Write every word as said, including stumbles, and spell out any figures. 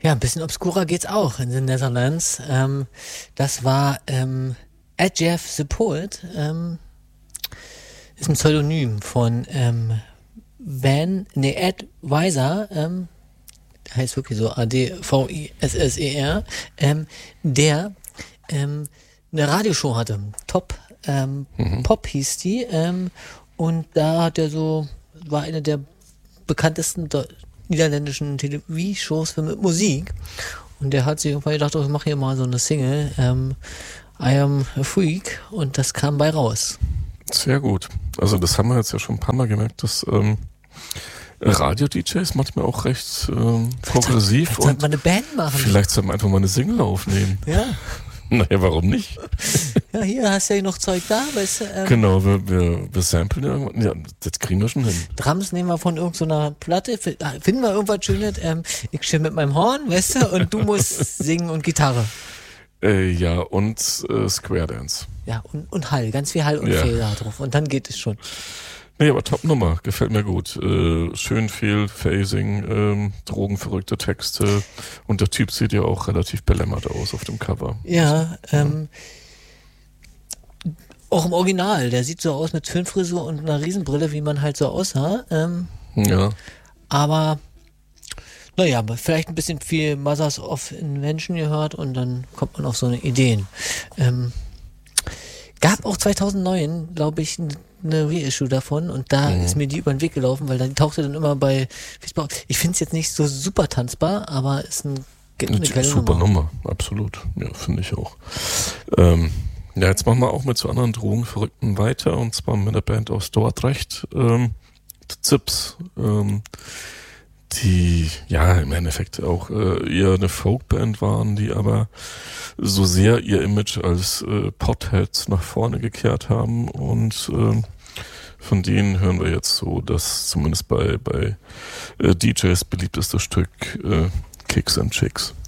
Ja, ein bisschen obskurer geht's auch in den Netherlands. Ähm, das war ähm, Ed Jeff the Poet, ähm, ist ein Pseudonym von ähm, Van, nee, Ed Weiser, ähm, heißt wirklich so A D V I S S E R, ähm, der ähm, eine Radioshow hatte. Top ähm, mhm. Pop hieß die. Ähm, und da hat er so, war eine der bekanntesten do- niederländischen Television-Shows mit Musik. Und der hat sich irgendwann gedacht, oh, ich mache hier mal so eine Single, ähm, I Am a Freak. Und das kam bei raus. Sehr gut. Also das haben wir jetzt ja schon ein paar Mal gemerkt, dass ähm, Radio-D Js manchmal auch recht ähm, progressiv. Vielleicht sollte man eine Band machen. Vielleicht sollten wir einfach mal eine Single aufnehmen. Ja. Naja, warum nicht? Ja, hier hast du ja noch Zeug da. Weißt du, ähm, genau, wir, wir, wir samplen irgendwann. Ja, das kriegen wir schon hin. Drums nehmen wir von irgendeiner so Platte. Finden wir irgendwas Schönes. Ähm, ich chill mit meinem Horn, weißt du, und du musst singen und Gitarre. Äh, ja, und äh, Square Dance. Ja, und, und Hall. Ganz viel Hall und ja. Fehler drauf. Und dann geht es schon. Nee, aber Top-Nummer, gefällt mir gut. Äh, schön viel Phasing, ähm, drogenverrückte Texte und der Typ sieht ja auch relativ belämmert aus auf dem Cover. Ja, ähm, auch im Original, der sieht so aus mit Föhnfrisur und einer Riesenbrille, wie man halt so aussah. Ähm, ja. Aber, naja, vielleicht ein bisschen viel Mothers of Invention gehört und dann kommt man auf so eine Ideen. Ähm, gab auch zweitausendneun, glaube ich, eine Reissue davon und da mhm. ist mir die über den Weg gelaufen, weil dann tauchte dann immer bei Facebook. Ich finde es jetzt nicht so super tanzbar, aber ist ein, eine, eine geile super Nummer. Nummer, absolut. Ja, finde ich auch. Ähm, ja, jetzt machen wir auch mit so anderen Drogenverrückten weiter und zwar mit der Band aus Dordrecht, ähm, Zips, ähm, die ja im Endeffekt auch äh, eher eine Folkband waren, die aber so sehr ihr Image als äh, Potheads nach vorne gekehrt haben und äh, von denen hören wir jetzt so das zumindest bei bei äh, D Js beliebteste Stück äh, Kicks and Chicks.